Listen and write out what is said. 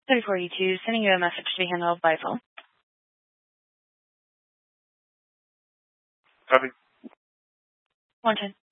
3482, sending you a message to be handled by phone. Copy. 110.